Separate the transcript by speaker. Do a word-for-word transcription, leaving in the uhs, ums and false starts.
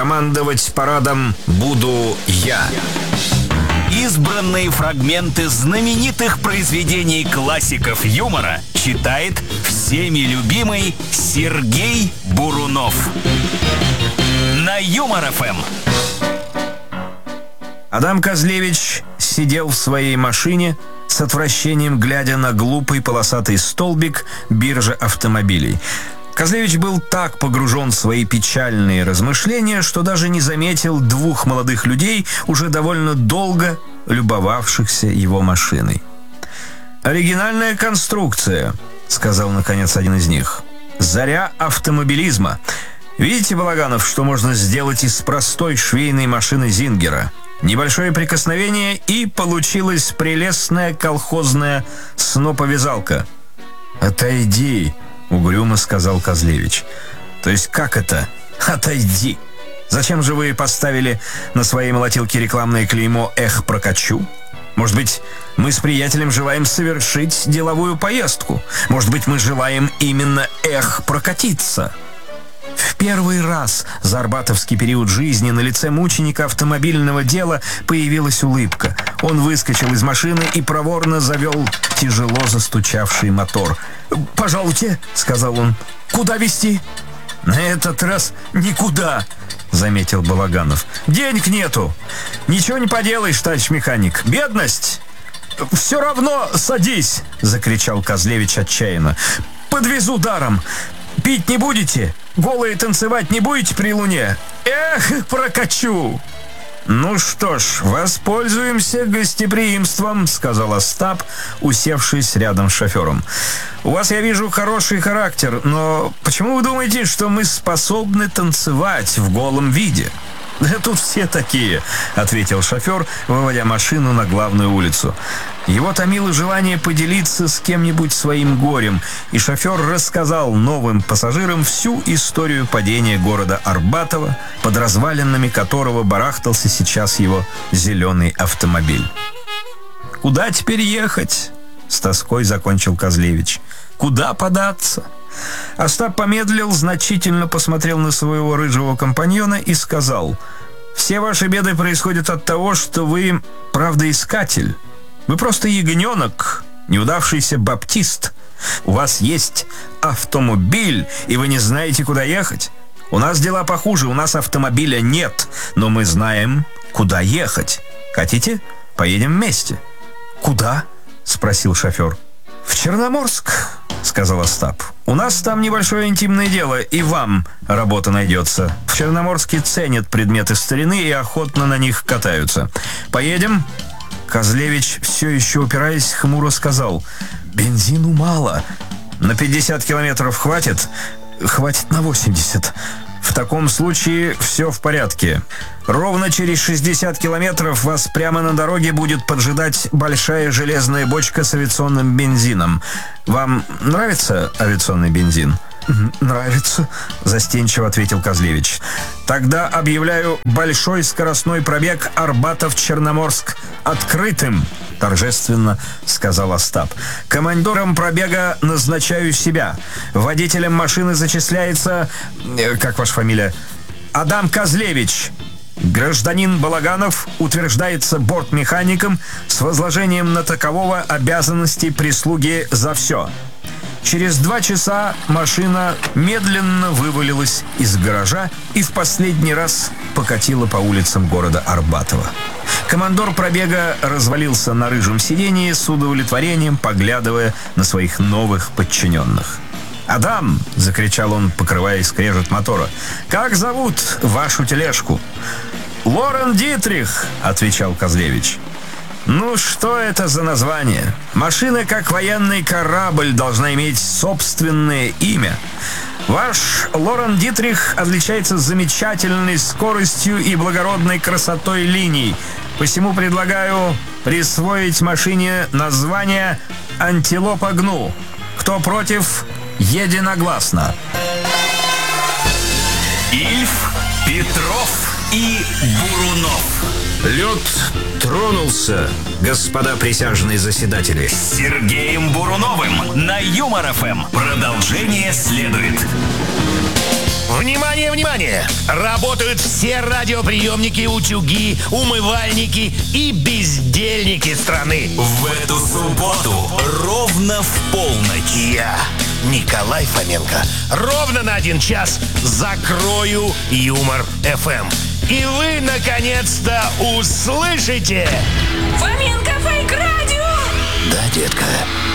Speaker 1: командовать парадом буду я.
Speaker 2: Избранные фрагменты знаменитых произведений классиков юмора читает всеми любимый Сергей Бурунов на Юмор-ФМ.
Speaker 1: Адам Козлевич сидел в своей машине, с отвращением глядя на глупый полосатый столбик биржи автомобилей. Козлевич был так погружен в свои печальные размышления, что даже не заметил двух молодых людей, уже довольно долго любовавшихся его машиной. «Оригинальная конструкция», — сказал наконец один из них. «Заря автомобилизма. Видите, Балаганов, что можно сделать из простой швейной машины Зингера? Небольшое прикосновение, и получилась прелестная колхозная сноповязалка». «Отойди», — угрюмо сказал Козлевич. «То есть как это? Отойди? Зачем же вы поставили на своей молотилке рекламное клеймо «Эх, прокачу»? Может быть, мы с приятелем желаем совершить деловую поездку? Может быть, мы желаем именно «Эх, прокатиться»?» В первый раз за арбатовский период жизни на лице мученика автомобильного дела появилась улыбка. Он выскочил из машины и проворно завел тяжело застучавший мотор. «Пожалуйте», — сказал он, — «куда везти?» «На этот раз никуда», — заметил Балаганов. «Денег нету. Ничего не поделаешь, товарищ механик. Бедность». «Все равно садись», — закричал Козлевич отчаянно. «Подвезу даром. Пить не будете? Голые танцевать не будете при луне? Эх, прокачу!» «Ну что ж, воспользуемся гостеприимством», — сказал Остап, усевшись рядом с шофером. «У вас, я вижу, хороший характер, но почему вы думаете, что мы способны танцевать в голом виде?» «Да тут все такие», — ответил шофер, выводя машину на главную улицу. Его томило желание поделиться с кем-нибудь своим горем, и шофер рассказал новым пассажирам всю историю падения города Арбатова, под развалинами которого барахтался сейчас его зеленый автомобиль. «Куда теперь ехать?» — с тоской закончил Козлевич. «Куда податься?» Остап помедлил, значительно посмотрел на своего рыжего компаньона и сказал: «Все ваши беды происходят от того, что вы правдоискатель. Вы просто ягненок, неудавшийся баптист. У вас есть автомобиль, и вы не знаете, куда ехать. У нас дела похуже, у нас автомобиля нет, но мы знаем, куда ехать. Хотите? Поедем вместе». «Куда?» — спросил шофер. «В Черноморск», — сказал Остап. «У нас там небольшое интимное дело, и вам работа найдется. В Черноморске ценят предметы старины и охотно на них катаются. Поедем?» Козлевич, все еще упираясь, хмуро сказал: «Бензину мало. На пятьдесят километров хватит?» «Хватит на восемьдесят. В таком случае все в порядке. Ровно через шестьдесят километров вас прямо на дороге будет поджидать большая железная бочка с авиационным бензином. Вам нравится авиационный бензин?» «Нравится», — застенчиво ответил Козлевич. «Тогда объявляю большой скоростной пробег Арбатов-Черноморск открытым», — торжественно сказал Остап. «Командором пробега назначаю себя. Водителем машины зачисляется... Как ваша фамилия?» «Адам Козлевич. Гражданин Балаганов утверждается бортмехаником с возложением на такового обязанностей прислуги за все». Через два часа машина медленно вывалилась из гаража и в последний раз покатила по улицам города Арбатова. Командор пробега развалился на рыжем сиденье с удовлетворением, поглядывая на своих новых подчиненных. «Адам!» — закричал он, покрывая скрежет мотора. «Как зовут вашу тележку?» «Лорен Дитрих!» — отвечал Козлевич. «Ну что это за название? Машина, как военный корабль, должна иметь собственное имя. Ваш Лорен Дитрих отличается замечательной скоростью и благородной красотой линий. Посему предлагаю присвоить машине название «Антилопа Гну». Кто против? Единогласно».
Speaker 2: Ильф, Петров и Бурунов.
Speaker 1: Лед тронулся, господа присяжные заседатели.
Speaker 2: С Сергеем Буруновым на Юмор-ФМ. Продолжение следует.
Speaker 3: Внимание, внимание! Работают все радиоприемники, утюги, умывальники и бездельники страны.
Speaker 2: В эту субботу ровно в полночь
Speaker 3: Я, Николай Фоменко, ровно на один час закрою Юмор эф эм. И вы, наконец-то, услышите...
Speaker 4: Фоменко Фейк Радио!
Speaker 3: Да, детка.